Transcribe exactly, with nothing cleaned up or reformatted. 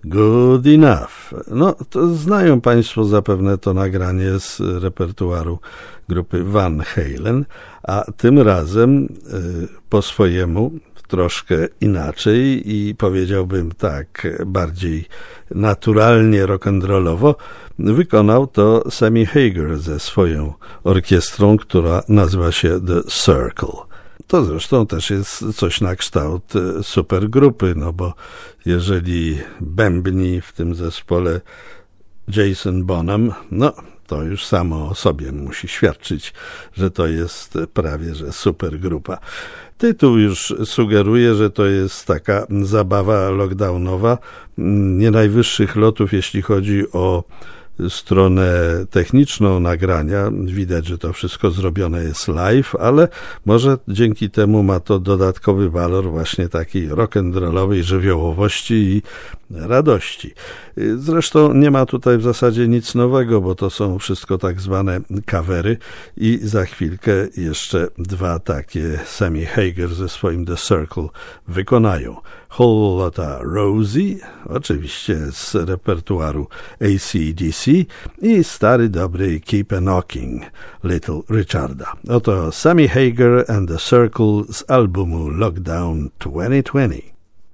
Good enough. No, to znają Państwo zapewne to nagranie z repertuaru grupy Van Halen, a tym razem y, po swojemu, troszkę inaczej i powiedziałbym tak bardziej naturalnie rock'n'rollowo wykonał to Sammy Hagar ze swoją orkiestrą, która nazywa się The Circle. To zresztą też jest coś na kształt supergrupy, no bo jeżeli bębni w tym zespole Jason Bonham, no to już samo o sobie musi świadczyć, że to jest prawie że supergrupa. Tytuł już sugeruje, że to jest taka zabawa lockdownowa, nie najwyższych lotów, jeśli chodzi o stronę techniczną nagrania. Widać, że to wszystko zrobione jest live, ale może dzięki temu ma to dodatkowy walor właśnie takiej rock'n'rollowej żywiołowości i radości. Zresztą nie ma tutaj w zasadzie nic nowego, bo to są wszystko tak zwane covery i za chwilkę jeszcze dwa takie Sammy Hagar ze swoim The Circle wykonają. Whole Lotta Rosie, oczywiście z repertuaru A C D C i stary dobry Keep a Knocking Little Richarda. Oto Sammy Hagar and The Circle z albumu Lockdown dwutysiące dwudziesty.